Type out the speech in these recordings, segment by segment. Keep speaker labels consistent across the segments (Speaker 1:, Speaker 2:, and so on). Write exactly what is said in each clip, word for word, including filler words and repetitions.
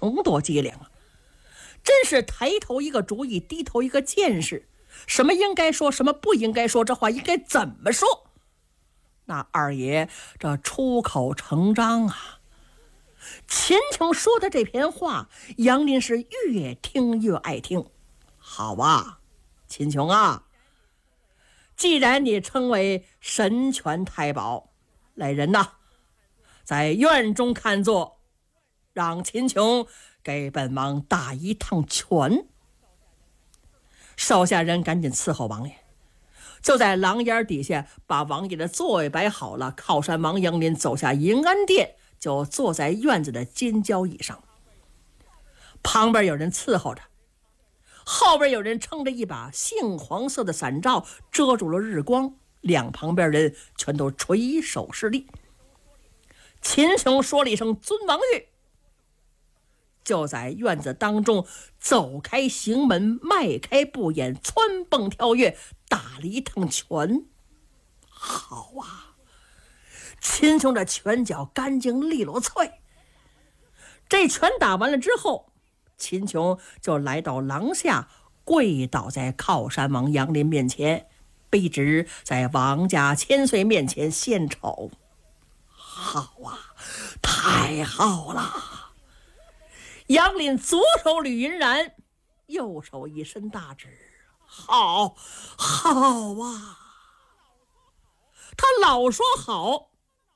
Speaker 1: 很多机灵啊！真是抬头一个主意，低头一个见识，什么应该说，什么不应该说，这话应该怎么说？那二爷这出口成章啊！秦琼说的这篇话，杨林是越听越爱听。好啊，秦琼啊，既然你称为神权太保，来人呐，在院中看坐，让秦琼给本王打一趟拳。手下人赶紧伺候王爷，就在廊檐底下把王爷的座位摆好了。靠山王杨林走下银安殿，就坐在院子的金交椅上，旁边有人伺候着，后边有人撑着一把杏黄色的伞罩遮住了日光，两旁边人全都垂手施礼。秦琼说了一声尊王爷，就在院子当中走开行门，迈开步眼，蹿蹦跳跃，打了一趟拳。好啊，秦琼的拳脚干净利落脆。这拳打完了之后，秦琼就来到廊下，跪倒在靠山王杨林面前，卑职在王家千岁面前献丑。好啊，太好了！杨林左手捋银髯，右手一伸大指，好，好啊！他老说好，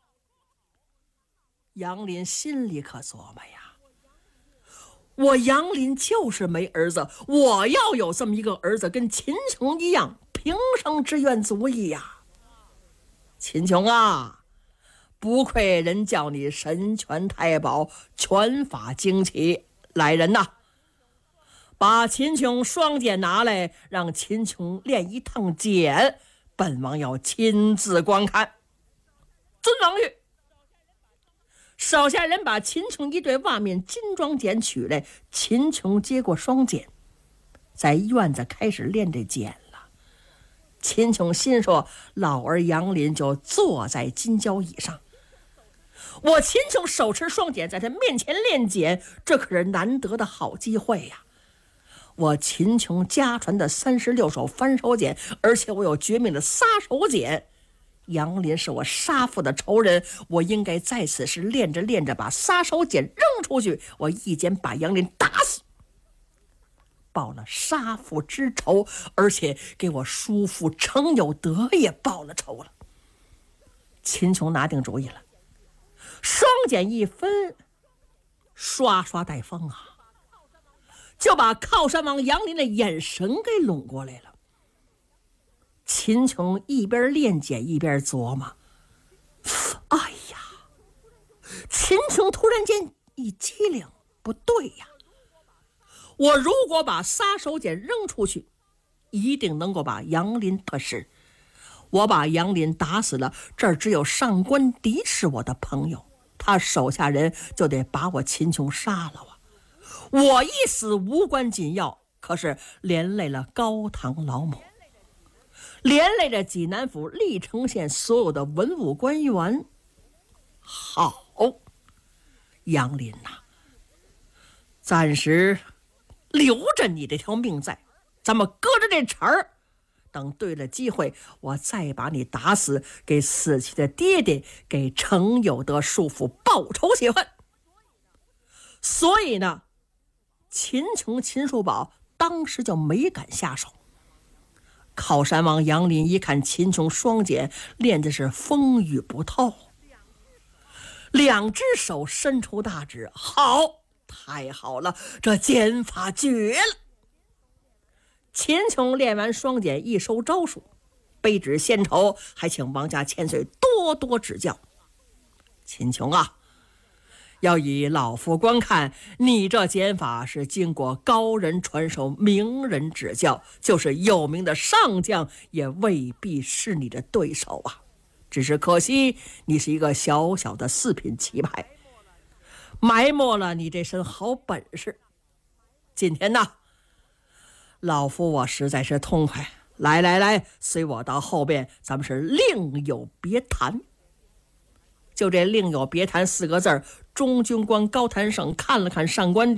Speaker 1: 杨林心里可琢磨呀，我杨林就是没儿子，我要有这么一个儿子，跟秦琼一样，平生之愿足矣呀！秦琼啊，不愧人叫你神拳太保，拳法精奇。来人呐，把秦琼双剑拿来，让秦琼练一趟剑，本王要亲自观看。尊王爷。手下人把秦琼一对袜面金装剪取来，秦琼接过双剪，在院子开始练这剪了。秦琼心说，老儿杨林就坐在金交椅上，我秦琼手持双剪，在他面前练剪，这可是难得的好机会呀！我秦琼家传的三十六手翻手剪，而且我有绝命的撒手剪。杨林是我杀父的仇人，我应该在此时练着练着，把撒手剪扔出去，我一剪把杨林打死，报了杀父之仇，而且给我叔父程有德也报了仇了。秦琼拿定主意了，双剪一分，刷刷带风啊，就把靠山王杨林的眼神给拢过来了。秦琼一边练剪一边琢磨，哎呀，秦琼突然间一机灵，不对呀，我如果把撒手锏扔出去，一定能够把杨林得势。我把杨林打死了，这儿只有上官迪是我的朋友，他手下人就得把我秦琼杀了啊！我一死无关紧要，可是连累了高堂老母，连累着济南府历城县所有的文武官员。好，杨林呐、啊，暂时留着你这条命在，咱们搁着这茬儿，等对了机会，我再把你打死，给死去的爹爹，给程有德叔父报仇雪恨。所以呢，秦琼、秦叔宝当时就没敢下手。靠山王杨林一看秦琼双锏练的是风雨不透，两只手伸出大指，好，太好了，这剑法绝了。秦琼练完双锏，一收招数，卑职献丑，还请王家千岁多多指教。秦琼啊，要以老夫观看，你这剑法是经过高人传授，名人指教，就是有名的上将也未必是你的对手啊。只是可惜你是一个小小的四品棋牌，埋没了你这身好本事。今天呢，老夫我实在是痛快，来来来，随我到后边，咱们是另有别谈。就这另有别谈四个字儿，中军官高谭胜看了看上官